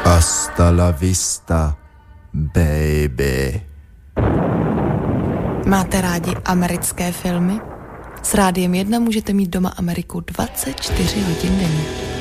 Hasta la vista, baby. Máte rádi americké filmy? S Rádiem 1 můžete mít doma Ameriku 24 hodin denně.